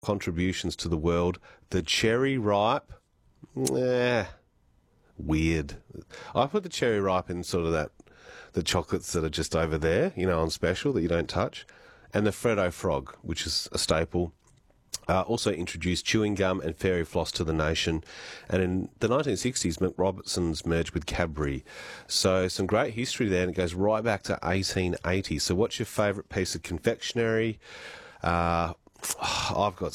contributions to the world. The cherry ripe, weird. I put the cherry ripe in sort of the chocolates that are just over there, on special that you don't touch. And the Freddo Frog, which is a staple. Also introduced chewing gum and fairy floss to the nation. And in the 1960s, McRobertson's merged with Cadbury. So some great history there, and it goes right back to 1880. So what's your favourite piece of confectionery? I've got